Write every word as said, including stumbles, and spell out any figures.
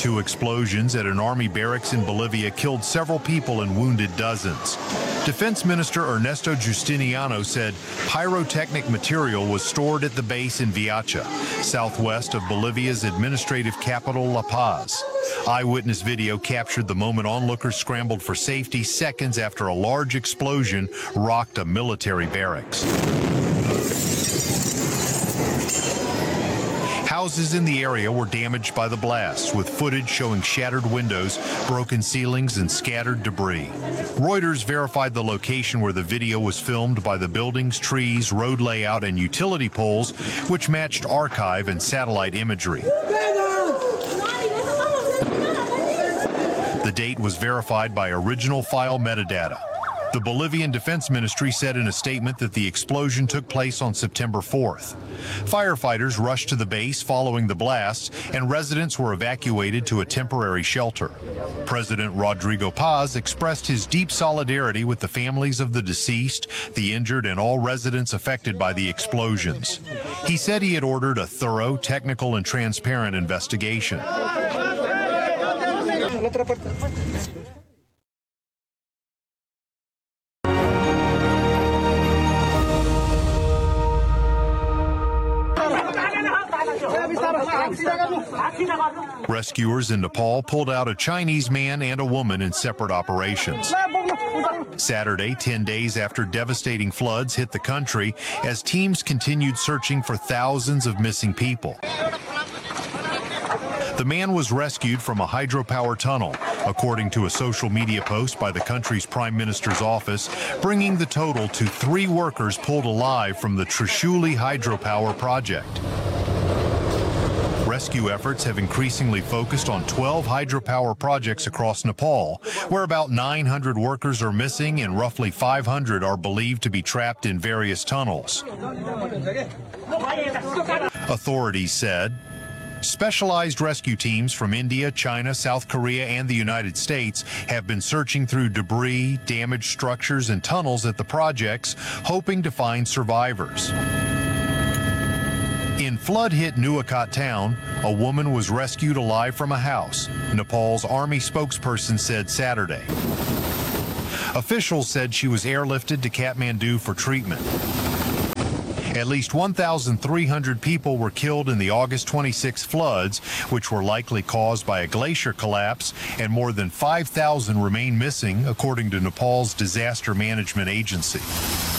Two explosions at an army barracks in Bolivia killed several people and wounded dozens. Defense Minister Ernesto Justiniano said pyrotechnic material was stored at the base in Viacha, southwest of Bolivia's administrative capital, La Paz. Eyewitness video captured the moment onlookers scrambled for safety seconds after a large explosion rocked a military barracks. Houses in the area were damaged by the blast, with footage showing shattered windows, broken ceilings, and scattered debris. Reuters verified the location where the video was filmed by the buildings, trees, road layout, and utility poles, which matched archive and satellite imagery. The date was verified by original file metadata. The Bolivian Defense Ministry said in a statement that the explosion took place on September fourth. Firefighters rushed to the base following the blast, and residents were evacuated to a temporary shelter. President Rodrigo Paz expressed his deep solidarity with the families of the deceased, the injured, and all residents affected by the explosions. He said he had ordered a thorough, technical, and transparent investigation. Rescuers in Nepal pulled out a Chinese man and a woman in separate operations. Saturday, ten days after devastating floods hit the country, as teams continued searching for thousands of missing people. The man was rescued from a hydropower tunnel, according to a social media post by the country's prime minister's office, bringing the total to three workers pulled alive from the Trishuli hydropower project. Rescue efforts have increasingly focused on twelve hydropower projects across Nepal, where about nine hundred workers are missing and roughly five hundred are believed to be trapped in various tunnels. Authorities said specialized rescue teams from India, China, South Korea, and the United States have been searching through debris, damaged structures, and tunnels at the projects, hoping to find survivors. In flood-hit Nuwakot town, a woman was rescued alive from a house, Nepal's army spokesperson said Saturday. Officials said she was airlifted to Kathmandu for treatment. At least one thousand three hundred people were killed in the August twenty-sixth floods, which were likely caused by a glacier collapse, and more than five thousand remain missing, according to Nepal's disaster management agency.